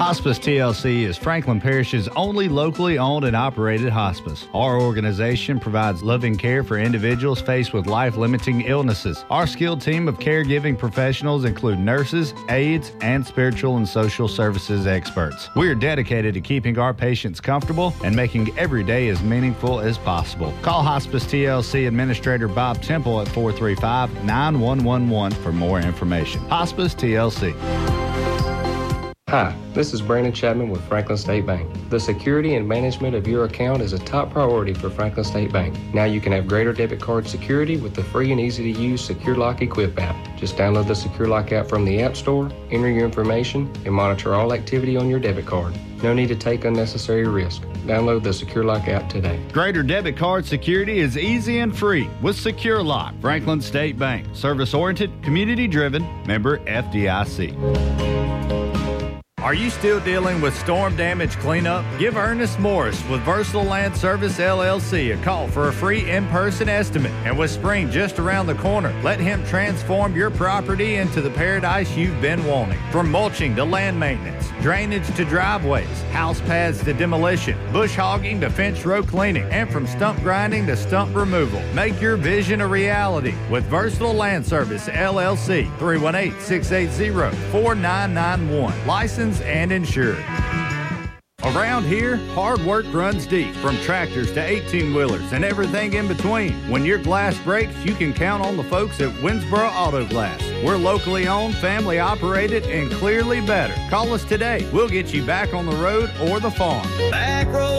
Hospice TLC is Franklin Parish's only locally owned and operated hospice. Our organization provides loving care for individuals faced with life-limiting illnesses. Our skilled team of caregiving professionals include nurses, aides, and spiritual and social services experts. We are dedicated to keeping our patients comfortable and making every day as meaningful as possible. Call Hospice TLC Administrator Bob Temple at 435-9111 for more information. Hospice TLC. Hi, this is Brandon Chapman with Franklin State Bank. The security and management of your account is a top priority for Franklin State Bank. Now you can have greater debit card security with the free and easy-to-use SecureLock Equip app. Just download the SecureLock app from the App Store, enter your information, and monitor all activity on your debit card. No need to take unnecessary risk. Download the SecureLock app today. Greater debit card security is easy and free with SecureLock. Franklin State Bank. Service-oriented, community-driven, member FDIC. Are you still dealing with storm damage cleanup? Give Ernest Morris with Versatile Land Service LLC a call for a free in-person estimate. And with spring just around the corner, let him transform your property into the paradise you've been wanting. From mulching to land maintenance, drainage to driveways, house paths to demolition, bush hogging to fence row cleaning, and from stump grinding to stump removal. Make your vision a reality with Versatile Land Service LLC. 318-680-4991. Licensed and insured. Around here, hard work runs deep, from tractors to 18-wheelers and everything in between. When your glass breaks, you can count on the folks at Winsboro Auto Glass. We're locally owned, family operated, and clearly better. Call us today. We'll get you back on the road or the farm. Back road